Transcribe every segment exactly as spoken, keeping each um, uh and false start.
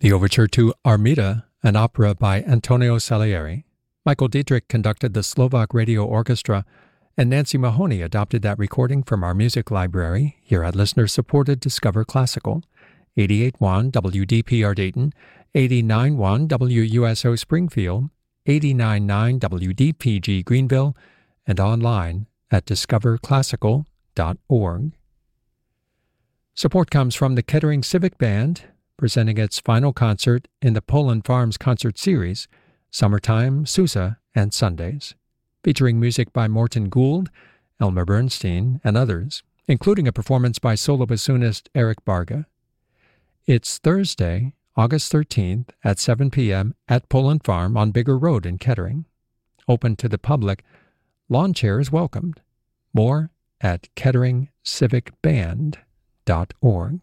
The overture to Armida, an opera by Antonio Salieri. Michael Dietrich conducted the Slovak Radio Orchestra, and Nancy Mahoney adopted that recording from our music library here at listener-supported Discover Classical, eighty-eight point one W D P R Dayton, eighty-nine point one W U S O Springfield, eighty-nine point nine W D P G Greenville, and online at discover classical dot org. Support comes from the Kettering Civic Band, presenting its final concert in the Poland Farms Concert Series, Summertime, Sousa, and Sundays, featuring music by Morton Gould, Elmer Bernstein, and others, including a performance by solo bassoonist Eric Barga. It's Thursday, August thirteenth at seven p.m. at Poland Farm on Bigger Road in Kettering. Open to the public. Lawn chairs welcomed. More at kettering civic band dot org.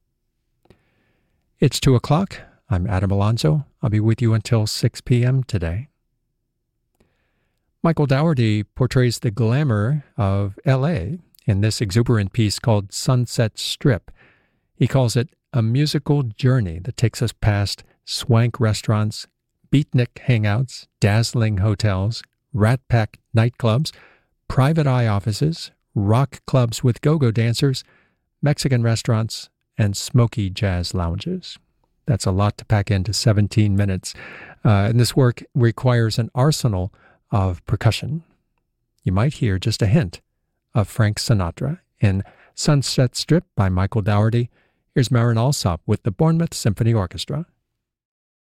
It's two o'clock. I'm Adam Alonso. I'll be with you until six p.m. today. Michael Dougherty portrays the glamour of L A in this exuberant piece called Sunset Strip. He calls it a musical journey that takes us past swank restaurants, beatnik hangouts, dazzling hotels, rat-packed nightclubs, private eye offices, rock clubs with go-go dancers, Mexican restaurants, and smoky jazz lounges. That's a lot to pack into seventeen minutes. Uh, and this work requires an arsenal of percussion. You might hear just a hint of Frank Sinatra in Sunset Strip by Michael Dougherty. Here's Marin Alsop with the Bournemouth Symphony Orchestra.